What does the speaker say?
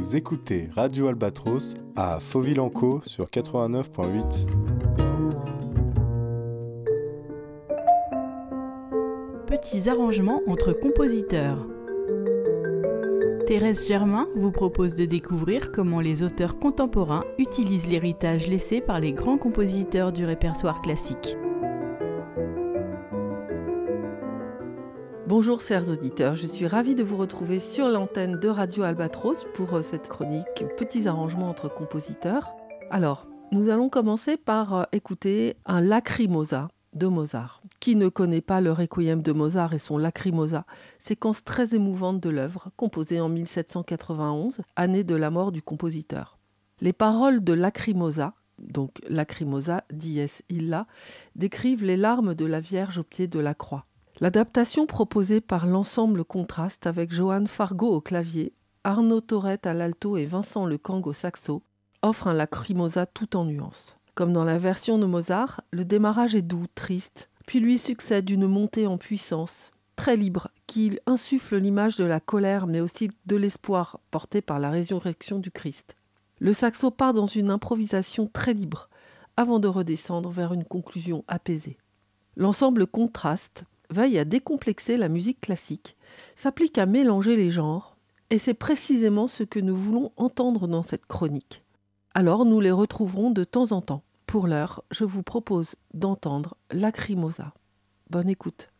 Vous écoutez Radio Albatros à Fauville-en-Caux sur 89.8. Petits arrangements entre compositeurs. Thérèse Germain vous propose de découvrir comment les auteurs contemporains utilisent l'héritage laissé par les grands compositeurs du répertoire classique. Bonjour chers auditeurs, je suis ravie de vous retrouver sur l'antenne de Radio Albatros pour cette chronique Petits arrangements entre compositeurs. Alors, nous allons commencer par écouter un Lacrimosa de Mozart. Qui ne connaît pas le Requiem de Mozart et son Lacrimosa, séquence très émouvante de l'œuvre, composée en 1791, année de la mort du compositeur. Les paroles de Lacrimosa, donc Lacrimosa dies illa, décrivent les larmes de la Vierge au pied de la croix. L'adaptation proposée par l'ensemble Contraste avec Johan Fargo au clavier, Arnaud Thorette à l'alto et Vincent Lecang au saxo offre un Lacrimosa tout en nuances. Comme dans la version de Mozart, le démarrage est doux, triste, puis lui succède une montée en puissance, très libre, qui insuffle l'image de la colère mais aussi de l'espoir porté par la résurrection du Christ. Le saxo part dans une improvisation très libre, avant de redescendre vers une conclusion apaisée. L'ensemble Contraste veille à décomplexer la musique classique, s'applique à mélanger les genres, et c'est précisément ce que nous voulons entendre dans cette chronique. Alors nous les retrouverons de temps en temps. Pour l'heure, je vous propose d'entendre Lacrimosa. Bonne écoute.